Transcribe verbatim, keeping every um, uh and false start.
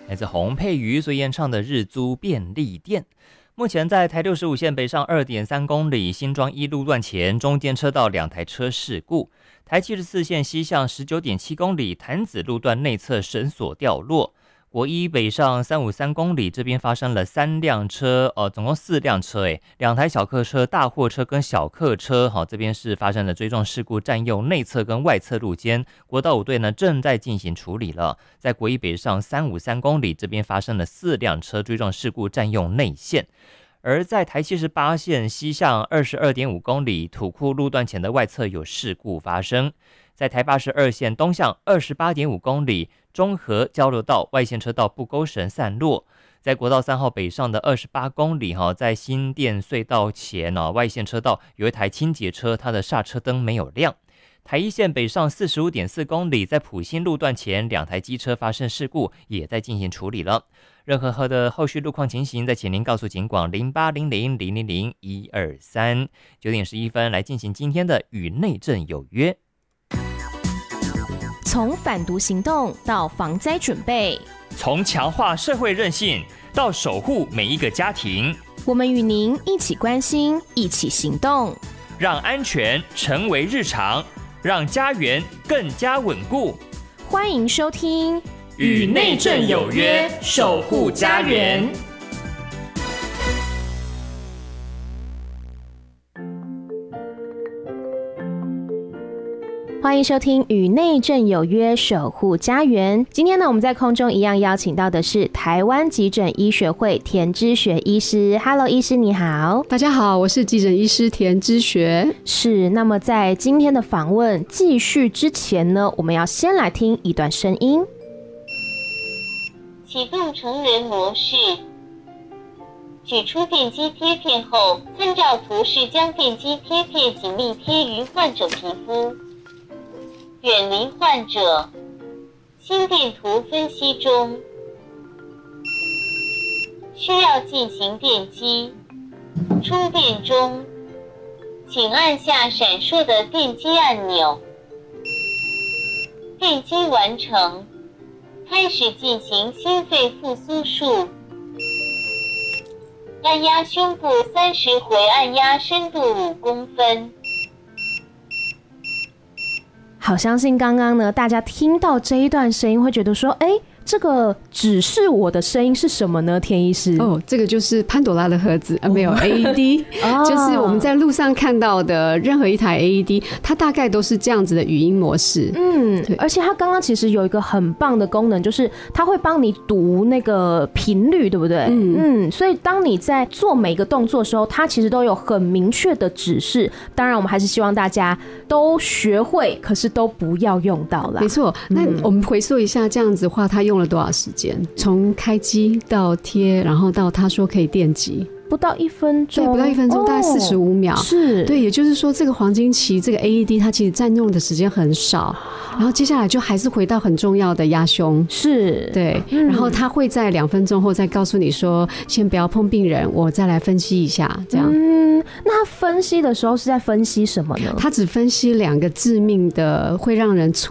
来自洪佩瑜所演唱的日租便利店。目前在台六十五线北上 二点三公里新庄一路段前，中间车道两台车事故。台七十四线西向 十九点七公里潭子路段内侧绳索掉落。国一北上三五三公里，这边发生了三辆车，呃，总共四辆车，诶，两台小客车、大货车跟小客车，好，这边是发生了追撞事故，占用内侧跟外侧路肩，国道五队呢正在进行处理了。在国一北上三五三公里，这边发生了四辆车追撞事故，占用内线。而在台七十八线西向 二十二点五公里土库路段前的外侧有事故发生。在台八十二线东向 二十八点五公里中和交流道外线车道不勾绳散落。在国道三号北上的二十八公里，在新店隧道前外线车道有一台清洁车，它的刹车灯没有亮。台一线北上 四十五点四公里，在埔心路段前两台机车发生事故，也在进行处理了。任何的后续路况情形，再请您告诉警广零八零零零零零一二三。九点十一分来进行今天的与内政有约。 从反毒行动到防灾准备， 从强化社会韧性到守护每一个家庭， 我们与您一起关心，一起行动， 让安全成为日常，让家园更加稳固。 欢迎收听与内政有约，守护家园。 欢迎收听与内政有约，守护家园。今天呢，我们在空中一样邀请到的是台湾急诊医学会田之学医师。Hello， 医师你好。 大家好，我是急诊医师田之学。 是，那么在今天的访问继续之前呢，我们要先来听一段声音。 启动成人模式。取出电击贴片后，参照图示将电击贴片紧密贴于患者皮肤。远离患者。心电图分析中。需要进行电击。充电中。请按下闪烁的电击按钮。电击完成。开始进行心肺复苏术。按压胸部三十回，按压深度五公分。 好，相信刚刚呢，大家听到这一段声音会觉得说，哎，这个指示我的声音是什么呢？田医师， 哦，这个就是潘朵拉的盒子，啊、没有 A E D，、哦、就是我们在路上看到的任何一台 A E D， 它大概都是这样子的语音模式。 嗯，而且它刚刚其实有一个很棒的功能，就是它会帮你读那个频率，对不对？嗯嗯，所以当你在做每个动作的时候，它其实都有很明确的指示。当然，我们还是希望大家都学会，可是都不要用到啦。 没错，那我们回溯一下，这样子的话，它用了多少时间？从开机到贴，然后到他说可以电击。 不到一分钟， 对，不到一分钟，哦、大概四十五秒。 是， 对，也就是说，这个黄金期，这个 A E D 它其实占用的时间很少，然后接下来就还是回到很重要的压胸。 是， 对，嗯、然后他会在两分钟后再告诉你说，先不要碰病人，我再来分析一下，这样。 嗯，那他分析的时候是在分析什么呢？ 他只分析两个致命的，会让人猝